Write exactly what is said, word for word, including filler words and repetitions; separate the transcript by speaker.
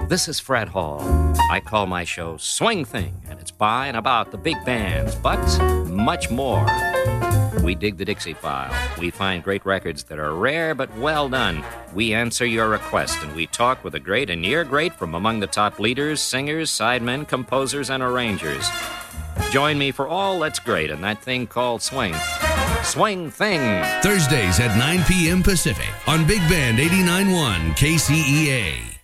Speaker 1: This is Fred Hall. I call my show Swing Thing, and it's by and about the big bands, but much more. We dig the Dixie File. We find great records that are rare but well done. We answer your request, and we talk with the great and near great from among the top leaders, singers, sidemen, composers, and arrangers. Join me for all that's great in that thing called swing. Swing Thing.
Speaker 2: Thursdays at nine p.m. Pacific on Big Band eighty-nine point one K C E A.